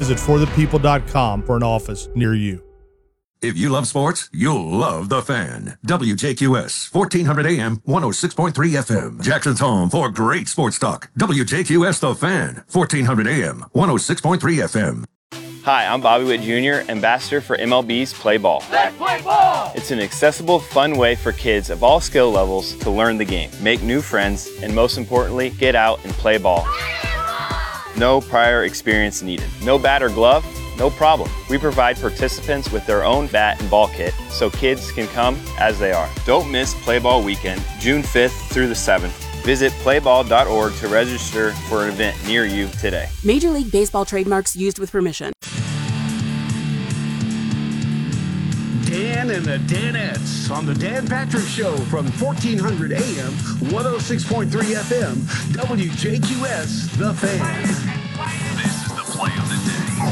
visit forthepeople.com for an office near you. If you love sports, you'll love The Fan. WJQS, 1400 AM, 106.3 FM. Jackson's home for great sports talk. WJQS The Fan, 1400 AM, 106.3 FM. Hi, I'm Bobby Witt Jr., ambassador for MLB's Play Ball. Let's play ball! It's an accessible, fun way for kids of all skill levels to learn the game, make new friends, and most importantly, get out and play ball. No prior experience needed. No bat or glove? No problem. We provide participants with their own bat and ball kit so kids can come as they are. Don't miss Play Ball Weekend, June 5th through the 7th. Visit playball.org to register for an event near you today. Major League Baseball trademarks used with permission. Dan and the Danettes on the Dan Patrick Show from 1400 AM, 106.3 FM, WJQS, The Fan. This is the play of the day.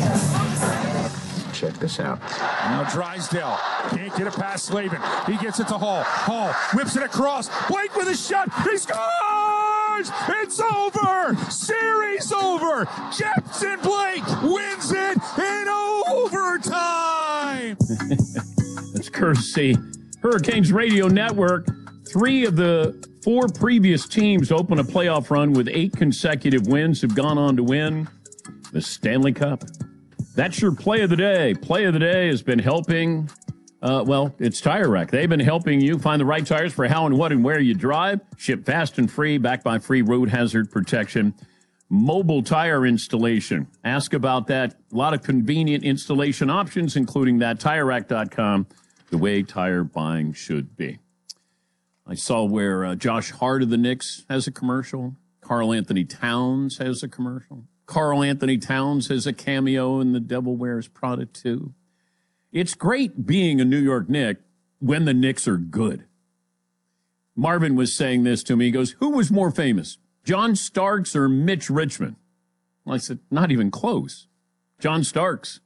Check this out. Now Drysdale can't get it past Slavin. He gets it to Hall. Hall whips it across. Blake with a shot. He scores! It's over! Series over! Jepson Blake wins it in overtime! That's courtesy Hurricanes Radio Network. 3 of the 4 previous teams to open a playoff run with 8 consecutive wins have gone on to win the Stanley Cup. That's your play of the day. Play of the day has been helping, it's Tire Rack. They've been helping you find the right tires for how and what and where you drive. Ship fast and free, backed by free road hazard protection. Mobile tire installation. Ask about that. A lot of convenient installation options, including that. TireRack.com, the way tire buying should be. I saw where Josh Hart of the Knicks has a commercial. Karl Anthony Towns has a commercial. Karl Anthony Towns has a cameo in The Devil Wears Prada 2. It's great being a New York Knick when the Knicks are good. Marvin was saying this to me. He goes, who was more famous, John Starks or Mitch Richmond? I said, not even close. John Starks.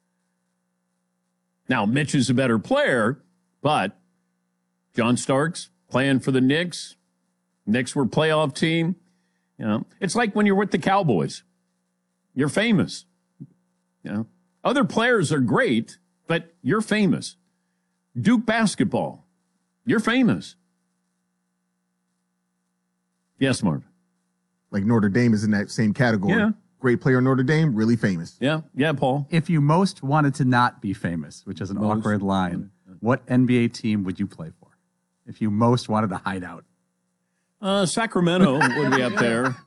Now, Mitch is a better player, but John Starks playing for the Knicks. Knicks were playoff team. You know, it's like when you're with the Cowboys. You're famous. You know, other players are great, but you're famous. Duke basketball, you're famous. Yes, Marv. Like Notre Dame is in that same category. Yeah. Great player, Notre Dame, really famous. Yeah, Paul. If you most wanted to not be famous, which is an awkward line, what NBA team would you play for? If you most wanted to hide out? Sacramento would be up there.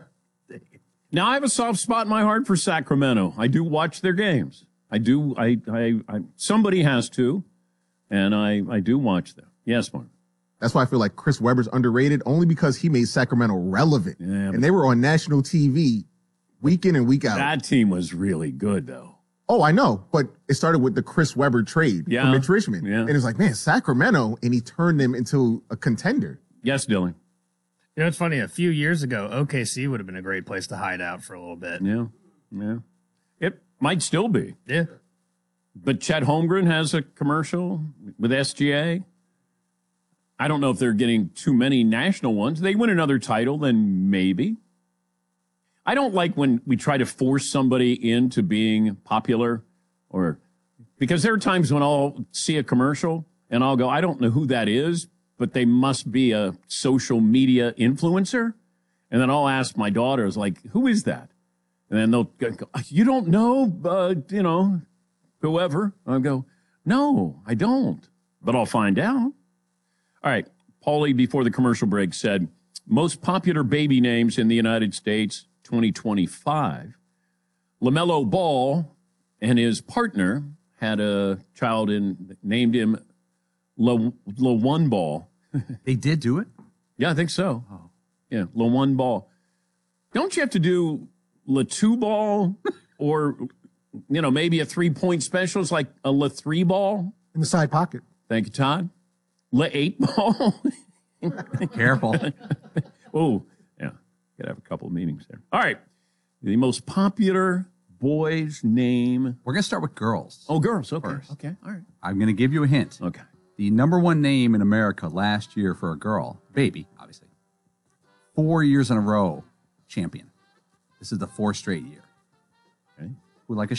Now, I have a soft spot in my heart for Sacramento. I do watch their games. I do. Somebody has to, and I do watch them. Yes, Mark. That's why I feel like Chris Webber's underrated, only because he made Sacramento relevant. Yeah, and they were on national TV week in and week out. That team was really good, though. Oh, I know. But it started with the Chris Webber trade for Mitch Richmond. Yeah. And it was like, man, Sacramento, and he turned them into a contender. Yes, Dylan. You know, it's funny. A few years ago, OKC would have been a great place to hide out for a little bit. Yeah. It might still be. Yeah. But Chet Holmgren has a commercial with SGA. I don't know if they're getting too many national ones. They win another title, then maybe. I don't like when we try to force somebody into being popular, or because there are times when I'll see a commercial and I'll go, I don't know who that is, but they must be a social media influencer. And then I'll ask my daughters, like, who is that? And then they'll go, you don't know, whoever. I'll go, no, I don't, but I'll find out. All right. Paulie, before the commercial break, said most popular baby names in the United States, 2025. LaMelo Ball and his partner had a child and named him LaOne Ball. They did do it? Yeah, I think so. Oh. Yeah, LaOne Ball. Don't you have to do La2 Ball or, maybe a 3-point special? It's like a La3 Ball? In the side pocket. Thank you, Todd. La8 Ball? Careful. Oh, yeah. Got to have a couple of meanings there. All right. The most popular boy's name. We're going to start with girls. Oh, girls. Okay. First. Okay. All right. I'm going to give you a hint. Okay. The number one name in America last year for a girl, baby, obviously, 4 years in a row, champion. This is the 4th straight year. Okay. Who like a